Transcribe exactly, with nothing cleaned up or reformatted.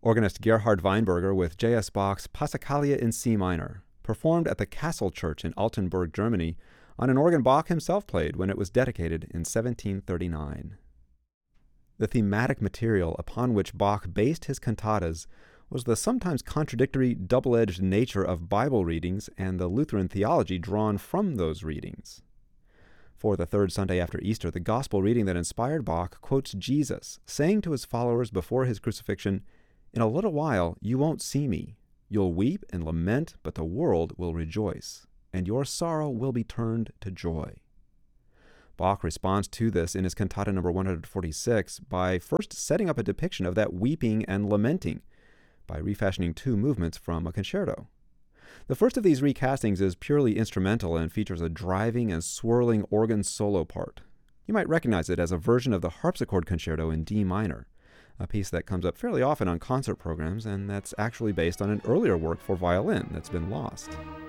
Organist Gerhard Weinberger with J S. Bach's Passacaglia in C minor, performed at the Castle Church in Altenburg, Germany, on an organ Bach himself played when it was dedicated in seventeen thirty-nine. The thematic material upon which Bach based his cantatas was the sometimes contradictory, double-edged nature of Bible readings and the Lutheran theology drawn from those readings. For the third Sunday after Easter, the gospel reading that inspired Bach quotes Jesus, saying to his followers before his crucifixion, "In a little while you won't see me. You'll weep and lament, but the world will rejoice, and your sorrow will be turned to joy." Bach responds to this in his cantata number one hundred forty-six by first setting up a depiction of that weeping and lamenting by refashioning two movements from a concerto. The first of these recastings is purely instrumental and features a driving and swirling organ solo part. You might recognize it as a version of the harpsichord concerto in D minor, a piece that comes up fairly often on concert programs and that's actually based on an earlier work for violin that's been lost.